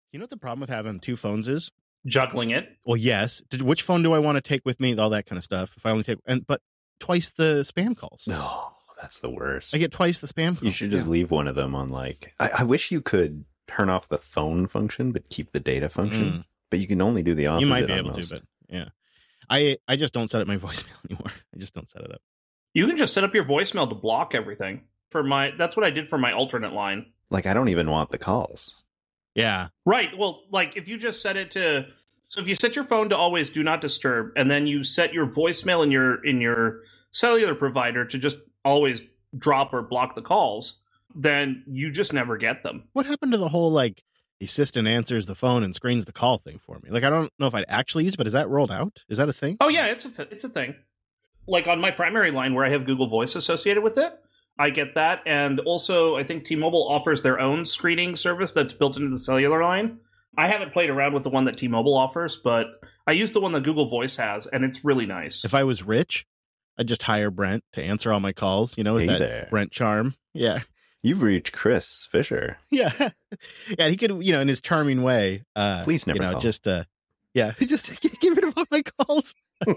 You know what the problem with having two phones is? Juggling it. Well, yes. Which phone do I want to take with me? All that kind of stuff. If I only take, but twice the spam calls. No, that's the worst. I get twice the spam calls. You should just leave one of them on I wish you could turn off the phone function, but keep the data function. But you can only do the opposite. You might be able to, but yeah. I just don't set up my voicemail anymore. I just don't set it up. You can just set up your voicemail to block everything. That's what I did for my alternate line. I don't even want the calls. Yeah. Right. Well, if you just set it to, so if you set your phone to always do not disturb, and then you set your voicemail in your cellular provider to just always drop or block the calls, then you just never get them. What happened to the whole the assistant answers the phone and screens the call thing for me? I don't know if I'd actually use it, but is that rolled out? Is that a thing? Oh yeah, it's a thing. On my primary line where I have Google Voice associated with it, I get that. And also, I think T-Mobile offers their own screening service that's built into the cellular line. I haven't played around with the one that T-Mobile offers, but I use the one that Google Voice has, and it's really nice. If I was rich, I'd just hire Brent to answer all my calls, with that Brent charm. Yeah. You've reached Chris Fisher. Yeah. Yeah, he could, in his charming way. Please never call. Just get rid of all my calls.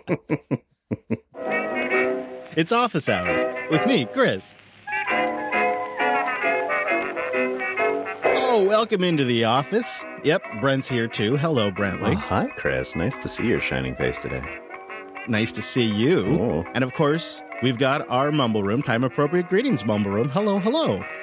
It's office hours with me, Chris. Oh, welcome into the office. Yep, Brent's here too. Hello, Brentley. Oh, hi, Chris. Nice to see your shining face today. Nice to see you. Oh. And of course, we've got our Mumble Room, time-appropriate greetings Mumble Room. Hello, hello.